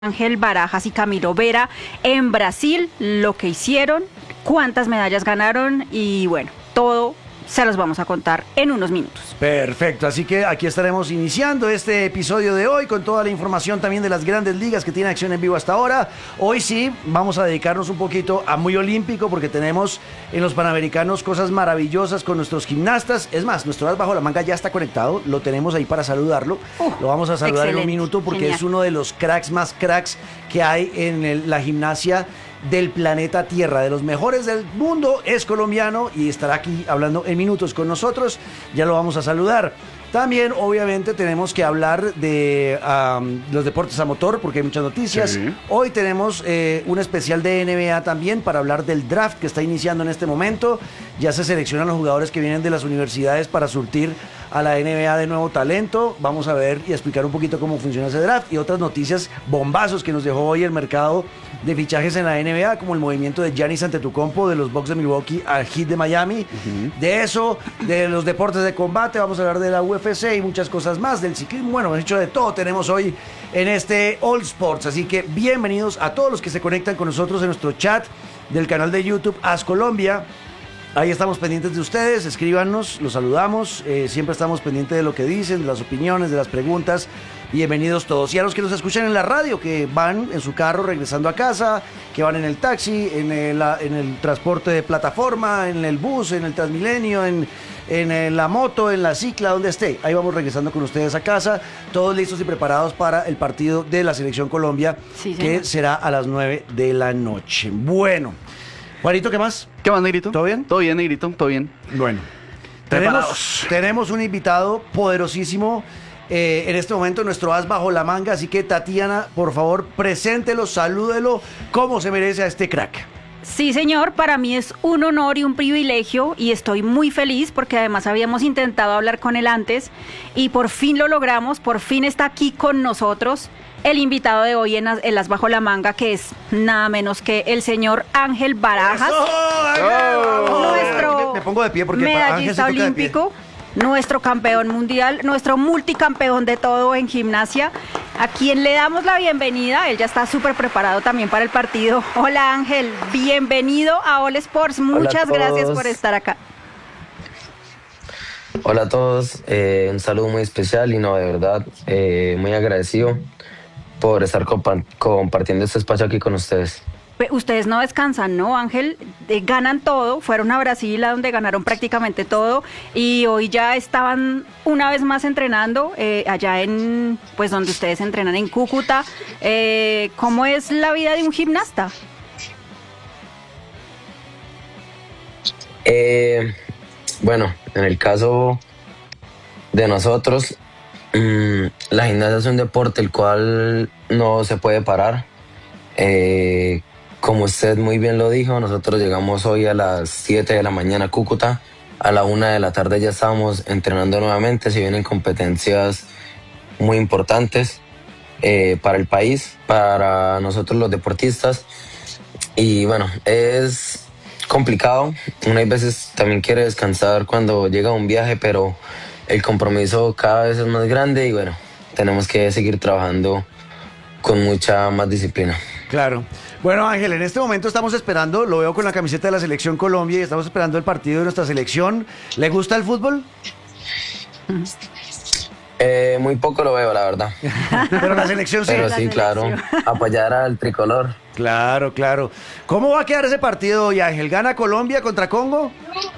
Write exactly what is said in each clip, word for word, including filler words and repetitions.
Ángel Barajas y Camilo Vera en Brasil, lo que hicieron, cuántas medallas ganaron y bueno, todo se los vamos a contar en unos minutos. Perfecto, así que aquí estaremos iniciando este episodio de hoy con toda la información también de las grandes ligas que tiene acción en vivo hasta ahora. Hoy sí, vamos a dedicarnos un poquito a muy olímpico porque tenemos en los Panamericanos cosas maravillosas con nuestros gimnastas. Es más, nuestro as bajo la manga ya está conectado, lo tenemos ahí para saludarlo. Uh, lo vamos a saludar excelente. En un minuto porque Genial. Es uno de los cracks más cracks que hay en el, la gimnasia del planeta Tierra, de los mejores del mundo, es colombiano y estará aquí hablando en minutos con nosotros, ya lo vamos a saludar. También obviamente tenemos que hablar de um, los deportes a motor porque hay muchas noticias. Sí. Hoy tenemos eh, un especial de N B A también para hablar del draft que está iniciando en este momento. Ya se seleccionan los jugadores que vienen de las universidades para surtir a la N B A de nuevo talento. Vamos a ver y explicar un poquito cómo funciona ese draft y otras noticias bombazos que nos dejó hoy el mercado de fichajes en la N B A, como el movimiento de Giannis Antetokounmpo de los Bucks de Milwaukee al Heat de Miami. Uh-huh. De eso, de los deportes de combate, vamos a hablar de la U F C y muchas cosas más, del ciclismo. Bueno, hemos hecho de todo tenemos hoy en este All Sports, así que bienvenidos a todos los que se conectan con nosotros en nuestro chat del canal de YouTube As Colombia. Ahí estamos pendientes de ustedes, escríbanos, los saludamos, eh, siempre estamos pendientes de lo que dicen, de las opiniones, de las preguntas. Bienvenidos todos. Y a los que nos escuchan en la radio, que van en su carro regresando a casa, que van en el taxi, en el, en el transporte de plataforma, en el bus, en el Transmilenio, en, en la moto, en la cicla, donde esté. Ahí vamos regresando con ustedes a casa, todos listos y preparados para el partido de la Selección Colombia, sí, que será a las nueve de la noche. Bueno, Juanito, ¿qué más? ¿Qué más, Negrito? ¿Todo bien? Todo bien, Negrito, todo bien. Bueno, tenemos, tenemos un invitado poderosísimo eh, en este momento, nuestro as bajo la manga, así que Tatiana, por favor, preséntelo, salúdelo, como se merece a este crack. Sí, señor, para mí es un honor y un privilegio y estoy muy feliz porque además habíamos intentado hablar con él antes y por fin lo logramos, por fin está aquí con nosotros el invitado de hoy en el as bajo la manga, que es nada menos que el señor Ángel Barajas. ¡Oh, nuestro me, me pongo de pie porque medallista olímpico, nuestro campeón mundial, nuestro multicampeón de todo en gimnasia, a quien le damos la bienvenida. Él ya está súper preparado también para el partido. Hola Ángel, bienvenido a All Sports, muchas gracias por estar acá. Hola a todos, eh, un saludo muy especial y no, de verdad, eh, muy agradecido por estar compa- compartiendo este espacio aquí con ustedes. Ustedes no descansan, ¿no, Ángel? Eh, ganan todo, fueron a Brasil a donde ganaron prácticamente todo y hoy ya estaban una vez más entrenando eh, allá en, pues donde ustedes entrenan en Cúcuta. Eh, ¿Cómo es la vida de un gimnasta? Eh, bueno, en el caso de nosotros, mmm, la gimnasia es un deporte el cual no se puede parar. Eh, Como usted muy bien lo dijo, nosotros llegamos hoy a las siete de la mañana a Cúcuta. A la una de la tarde ya estamos entrenando nuevamente. Se vienen competencias muy importantes eh, para el país, para nosotros los deportistas. Y bueno, es complicado. Uno a veces también quiere descansar cuando llega un viaje, pero el compromiso cada vez es más grande y bueno, tenemos que seguir trabajando con mucha más disciplina. Claro. Bueno, Ángel, en este momento estamos esperando, lo veo con la camiseta de la Selección Colombia y estamos esperando el partido de nuestra selección. ¿Le gusta el fútbol? Eh, muy poco lo veo, la verdad. Pero la selección sí. Pero sí, selección. claro, apoyar al tricolor. Claro, claro. ¿Cómo va a quedar ese partido hoy, Ángel? ¿Gana Colombia contra Congo?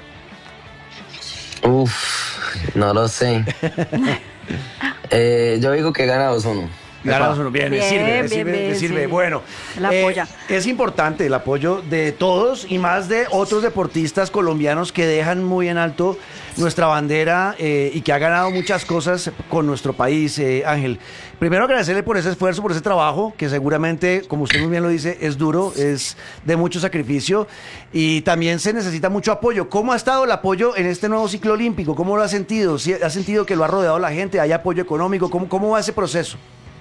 Uf, no lo sé. eh, yo digo que gana dos uno. Ganamos uno. Bien, bien, le sirve, le bien, sirve, bien, le sirve. sí. Bueno, la apoya. Eh, es importante el apoyo de todos y más de otros deportistas colombianos que dejan muy en alto nuestra bandera eh, y que ha ganado muchas cosas con nuestro país, eh, Ángel. Primero agradecerle por ese esfuerzo, por ese trabajo, que seguramente, como usted muy bien lo dice, es duro, es de mucho sacrificio y también se necesita mucho apoyo. ¿Cómo ha estado el apoyo en este nuevo ciclo olímpico? ¿Cómo lo ha sentido? ¿Sí, ¿Ha sentido que lo ha rodeado la gente? ¿Hay apoyo económico? ¿Cómo, cómo va ese proceso?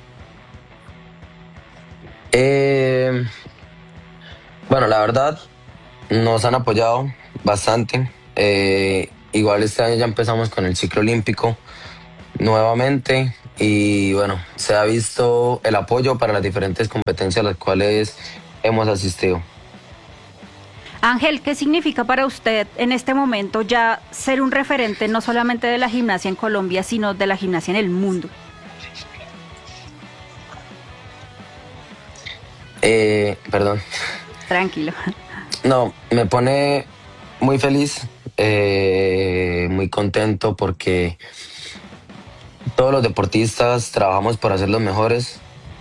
Eh, bueno, la verdad, nos han apoyado bastante. Eh, igual este año ya empezamos con el ciclo olímpico nuevamente. y bueno, se ha visto el apoyo para las diferentes competencias a las cuales hemos asistido. Ángel, ¿qué significa para usted en este momento ya ser un referente no solamente de la gimnasia en Colombia, sino de la gimnasia en el mundo? Eh, perdón. Tranquilo. No, me pone muy feliz, eh, muy contento porque todos los deportistas trabajamos para ser los mejores.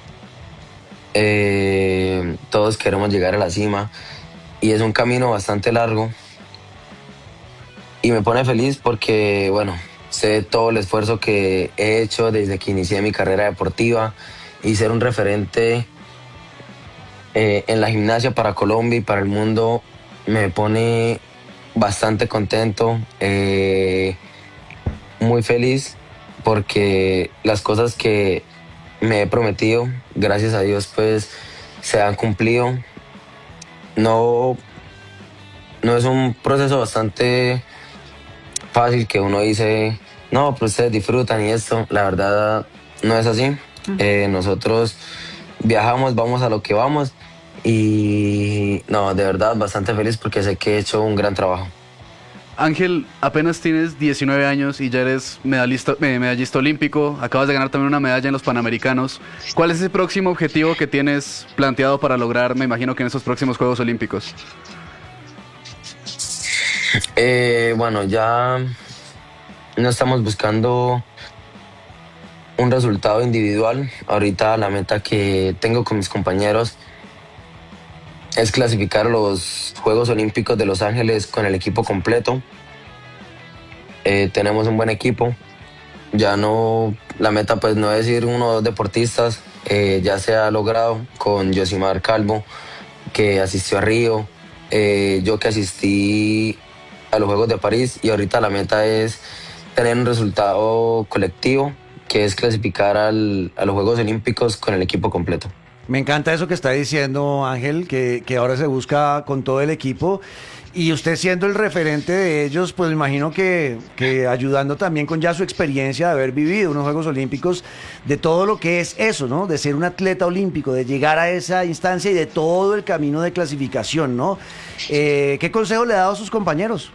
Eh, todos queremos llegar a la cima y es un camino bastante largo. Y me pone feliz porque, bueno, sé todo el esfuerzo que he hecho desde que inicié mi carrera deportiva y ser un referente eh, en la gimnasia para Colombia y para el mundo me pone bastante contento, eh, muy feliz porque las cosas que me he prometido, gracias a Dios, pues se han cumplido. No, no es un proceso bastante fácil que uno dice, no, pues ustedes disfrutan y esto, la verdad no es así. Uh-huh. Eh, nosotros viajamos, vamos a lo que vamos y no, de verdad bastante feliz porque sé que he hecho un gran trabajo. Ángel, apenas tienes diecinueve años y ya eres medallista, medallista olímpico, acabas de ganar también una medalla en los Panamericanos. ¿Cuál es ese próximo objetivo que tienes planteado para lograr, me imagino que en esos próximos Juegos Olímpicos? Eh, bueno, ya no estamos buscando un resultado individual. Ahorita la meta que tengo con mis compañeros es clasificar a los Juegos Olímpicos de Los Ángeles con el equipo completo. Eh, tenemos un buen equipo. Ya no, la meta pues no es ir uno o dos deportistas. Eh, ya se ha logrado con Yosimar Calvo, que asistió a Río, eh, yo que asistí a los Juegos de París, y ahorita la meta es tener un resultado colectivo, que es clasificar al, a los Juegos Olímpicos con el equipo completo. Me encanta eso que está diciendo Ángel, que, que ahora se busca con todo el equipo y usted siendo el referente de ellos, pues me imagino que, que ayudando también con ya su experiencia de haber vivido unos Juegos Olímpicos, de todo lo que es eso, ¿no? De ser un atleta olímpico, de llegar a esa instancia y de todo el camino de clasificación, ¿no? Eh, ¿Qué consejo le ha dado a sus compañeros?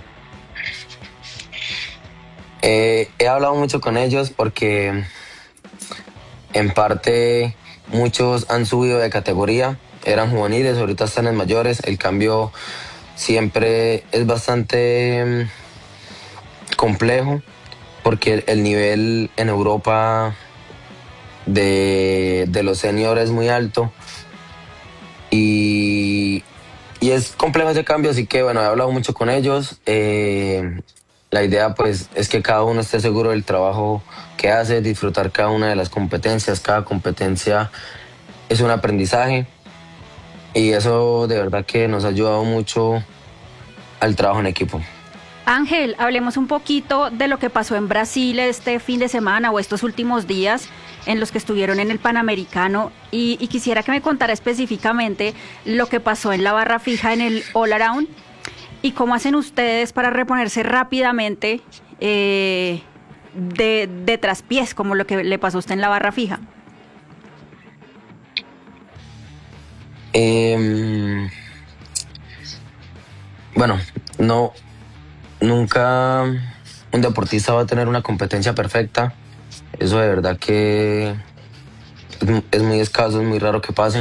Eh, he hablado mucho con ellos porque en parte muchos han subido de categoría, eran juveniles, ahorita están en mayores. El cambio siempre es bastante complejo porque el nivel en Europa de, de los seniors es muy alto y, y es complejo ese cambio, así que bueno, he hablado mucho con ellos. Eh, la idea pues es que cada uno esté seguro del trabajo que hace, disfrutar cada una de las competencias. Cada competencia es un aprendizaje y eso de verdad que nos ha ayudado mucho al trabajo en equipo. Ángel, hablemos un poquito de lo que pasó en Brasil este fin de semana o estos últimos días en los que estuvieron en el Panamericano y, y quisiera que me contara específicamente lo que pasó en la barra fija en el All Around y cómo hacen ustedes para reponerse rápidamente eh, de, de traspiés, como lo que le pasó a usted en la barra fija. Eh, bueno, no, nunca un deportista va a tener una competencia perfecta. Eso de verdad que es, es muy escaso, es muy raro que pase.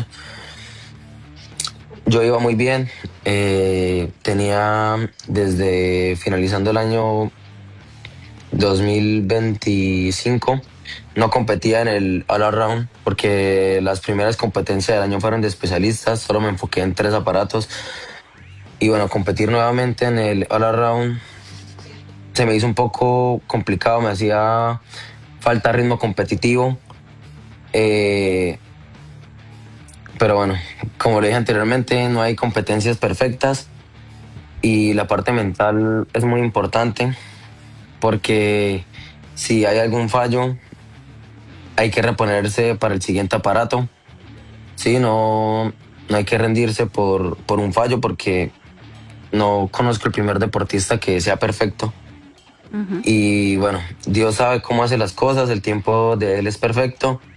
Yo iba muy bien, eh, tenía desde finalizando el año dos mil veinticinco, no competía en el All Around porque las primeras competencias del año fueron de especialistas, solo me enfoqué en tres aparatos y bueno, competir nuevamente en el All Around se me hizo un poco complicado, me hacía falta ritmo competitivo. Eh, Pero bueno, como le dije anteriormente, no hay competencias perfectas y la parte mental es muy importante porque si hay algún fallo hay que reponerse para el siguiente aparato. Sí, no, no hay que rendirse por, por un fallo porque no conozco el primer deportista que sea perfecto. Y bueno, Dios sabe cómo hace las cosas, el tiempo de Él es perfecto.